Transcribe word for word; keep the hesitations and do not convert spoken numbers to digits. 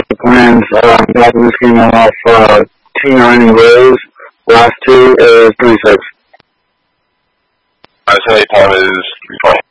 the plans. Um, got this game off uh, two nine and Rose. Last two is three six. Alright, so time is three five.